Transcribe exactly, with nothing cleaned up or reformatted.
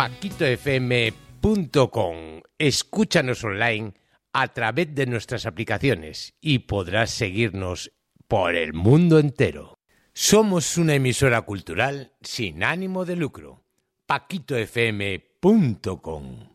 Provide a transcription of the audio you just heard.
paquito f m punto com. Escúchanos online a través de nuestras aplicaciones y podrás seguirnos por el mundo entero. Somos una emisora cultural sin ánimo de lucro. paquito f m punto com.